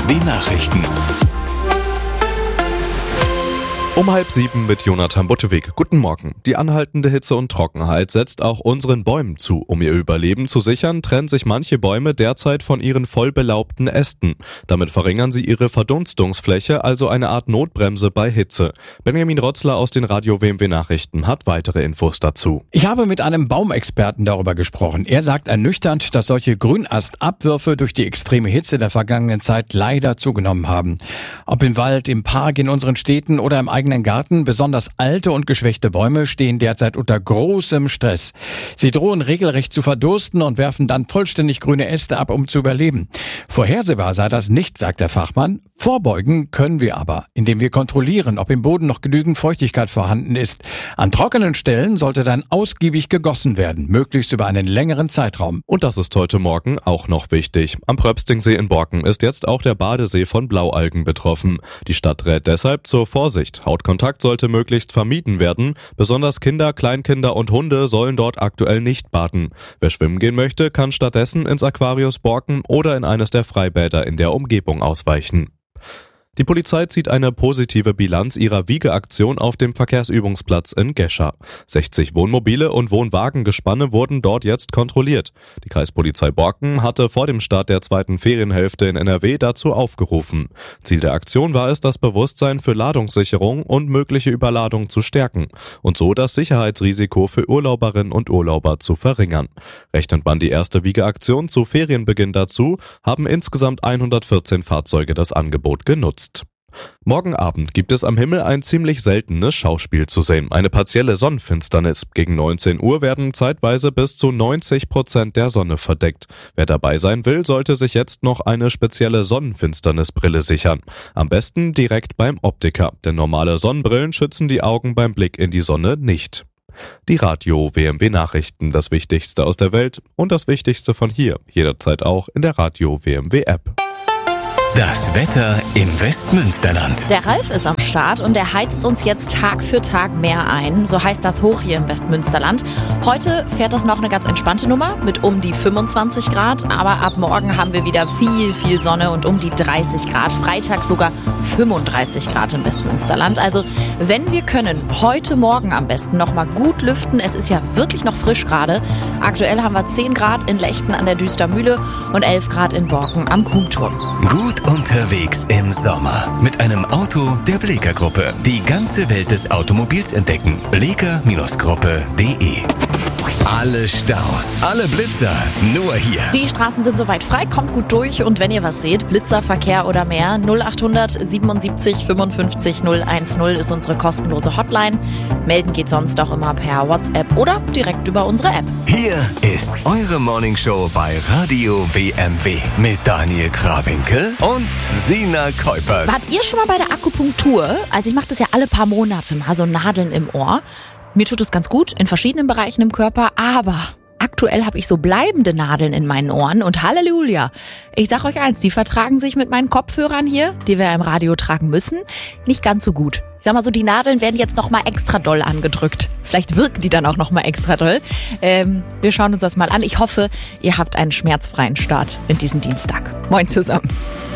WMW Nachrichten. Um 6:30 mit Jonathan Butteweg. Guten Morgen. Die anhaltende Hitze und Trockenheit setzt auch unseren Bäumen zu. Um ihr Überleben zu sichern, trennen sich manche Bäume derzeit von ihren vollbelaubten Ästen. Damit verringern sie ihre Verdunstungsfläche, also eine Art Notbremse bei Hitze. Benjamin Rotzler aus den Radio WMW Nachrichten hat weitere Infos dazu. Ich habe mit einem Baumexperten darüber gesprochen. Er sagt ernüchternd, dass solche Grünastabwürfe durch die extreme Hitze der vergangenen Zeit leider zugenommen haben. Ob im Wald, im Park, in unseren Städten oder im eigenen Garten, besonders alte und geschwächte Bäume stehen derzeit unter großem Stress. Sie drohen regelrecht zu verdursten und werfen dann vollständig grüne Äste ab, um zu überleben. Vorhersehbar sei das nicht, sagt der Fachmann. Vorbeugen können wir aber, indem wir kontrollieren, ob im Boden noch genügend Feuchtigkeit vorhanden ist. An trockenen Stellen sollte dann ausgiebig gegossen werden, möglichst über einen längeren Zeitraum. Und das ist heute Morgen auch noch wichtig. Am Pröpstingsee in Borken ist jetzt auch der Badesee von Blaualgen betroffen. Die Stadt rät deshalb zur Vorsicht. Hautkontakt sollte möglichst vermieden werden. Besonders Kinder, Kleinkinder und Hunde sollen dort aktuell nicht baden. Wer schwimmen gehen möchte, kann stattdessen ins Aquarius Borken oder in eines der Freibäder in der Umgebung ausweichen. Die Polizei zieht eine positive Bilanz ihrer Wiegeaktion auf dem Verkehrsübungsplatz in Gescher. 60 Wohnmobile und Wohnwagengespanne wurden dort jetzt kontrolliert. Die Kreispolizei Borken hatte vor dem Start der zweiten Ferienhälfte in NRW dazu aufgerufen. Ziel der Aktion war es, das Bewusstsein für Ladungssicherung und mögliche Überladung zu stärken und so das Sicherheitsrisiko für Urlauberinnen und Urlauber zu verringern. Rechnet man die erste Wiegeaktion zu Ferienbeginn dazu, haben insgesamt 114 Fahrzeuge das Angebot genutzt. Morgen Abend gibt es am Himmel ein ziemlich seltenes Schauspiel zu sehen, eine partielle Sonnenfinsternis. Gegen 19 Uhr werden zeitweise bis zu 90% der Sonne verdeckt. Wer dabei sein will, sollte sich jetzt noch eine spezielle Sonnenfinsternisbrille sichern. Am besten direkt beim Optiker, denn normale Sonnenbrillen schützen die Augen beim Blick in die Sonne nicht. Die Radio WMW Nachrichten, das Wichtigste aus der Welt und das Wichtigste von hier, jederzeit auch in der Radio WMW App. Das Wetter im Westmünsterland. Der Ralf ist am Start und der heizt uns jetzt Tag für Tag mehr ein. So heißt das hoch hier im Westmünsterland. Heute fährt das noch eine ganz entspannte Nummer mit um die 25 Grad. Aber ab morgen haben wir wieder viel Sonne und um die 30 Grad. Freitag sogar 35 Grad im Westmünsterland. Also wenn wir können, heute Morgen am besten noch mal gut lüften. Es ist ja wirklich noch frisch gerade. Aktuell haben wir 10 Grad in Lechten an der Düstermühle und 11 Grad in Borken am Kuhturm. Gut unterwegs im Sommer mit einem Auto der Bleeker Gruppe. Die ganze Welt des Automobils entdecken. Bleeker-Gruppe.de. Alle Staus, alle Blitzer, nur hier. Die Straßen sind soweit frei, kommt gut durch und wenn ihr was seht, Blitzerverkehr oder mehr, 0800 77 55 010 ist unsere kostenlose Hotline. Melden geht sonst auch immer per WhatsApp oder direkt über unsere App. Hier ist eure Morningshow bei Radio WMW mit Daniel Krawinkel und Sina Kuipers. Wart ihr schon mal bei der Akupunktur? Also ich mache das ja alle paar Monate mal, so Nadeln im Ohr. Mir tut es ganz gut in verschiedenen Bereichen im Körper, aber aktuell habe ich so bleibende Nadeln in meinen Ohren und Halleluja. Ich sag euch eins, die vertragen sich mit meinen Kopfhörern hier, die wir im Radio tragen müssen, nicht ganz so gut. Ich sag mal so, die Nadeln werden jetzt nochmal extra doll angedrückt. Vielleicht wirken die dann auch nochmal extra doll. Wir schauen uns das mal an. Ich hoffe, ihr habt einen schmerzfreien Start in diesen Dienstag. Moin zusammen.